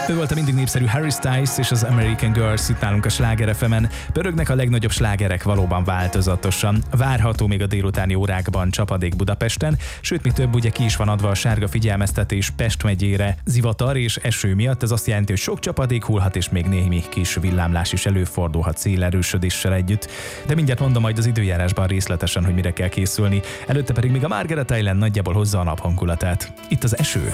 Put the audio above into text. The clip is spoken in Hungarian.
Ő volt a mindig népszerű Harry Styles és az American Girls itt nálunk a Sláger FM-en. Pörögnek a legnagyobb slágerek valóban változatosan. Várható még a délutáni órákban csapadék Budapesten, sőt mi több, ugye ki is van adva a sárga figyelmeztetés Pest megyére. Zivatar és eső miatt ez azt jelenti, hogy sok csapadék hullhat és még némi kis villámlás is előfordulhat szélerősödéssel együtt. De mindjárt mondom majd az időjárásban részletesen, hogy mire kell készülni. Előtte pedig még a Margaret Island nagyjából hozza a nap hangulatát. Itt az eső.